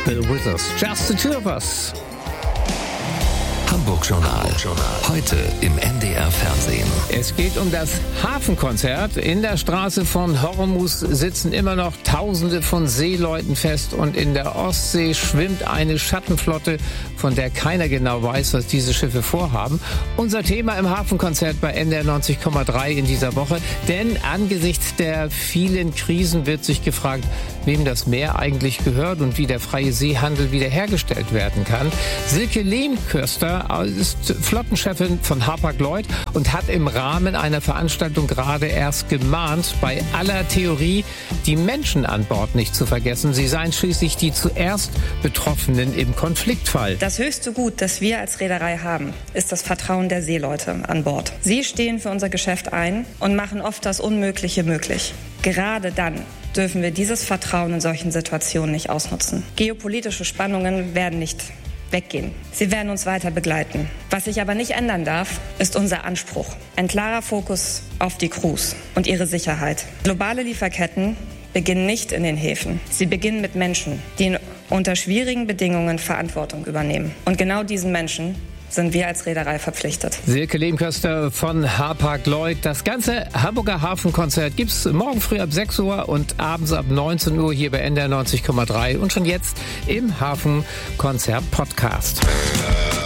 Bill Withers. Just the two of us. Hamburg Journal. Heute im NDR Fernsehen. Es geht um das Hafenkonzert. In der Straße von Hormuz sitzen immer noch Tausende von Seeleuten fest und in der Ostsee schwimmt eine Schattenflotte, von der keiner genau weiß, was diese Schiffe vorhaben. Unser Thema im Hafenkonzert bei NDR 90,3 in dieser Woche. Denn angesichts der vielen Krisen wird sich gefragt, wem das Meer eigentlich gehört und wie der freie Seehandel wiederhergestellt werden kann. Silke Lehmköster ist Flottenchefin von Hapag-Lloyd und hat im Rahmen einer Veranstaltung gerade erst gemahnt, bei aller Theorie die Menschen an Bord nicht zu vergessen. Sie seien schließlich die zuerst Betroffenen im Konfliktfall. Das höchste Gut, das wir als Reederei haben, ist das Vertrauen der Seeleute an Bord. Sie stehen für unser Geschäft ein und machen oft das Unmögliche möglich. Gerade dann dürfen wir dieses Vertrauen in solchen Situationen nicht ausnutzen. Geopolitische Spannungen werden nicht weggehen. Sie werden uns weiter begleiten. Was sich aber nicht ändern darf, ist unser Anspruch. Ein klarer Fokus auf die Crews und ihre Sicherheit. Globale Lieferketten beginnen nicht in den Häfen. Sie beginnen mit Menschen, die unter schwierigen Bedingungen Verantwortung übernehmen. Und genau diesen Menschen sind wir als Reederei verpflichtet. Silke Lehmköster von Hapag-Lloyd. Das ganze Hamburger Hafenkonzert gibt's morgen früh ab 6 Uhr und abends ab 19 Uhr hier bei NDR 90,3 und schon jetzt im Hafenkonzert-Podcast.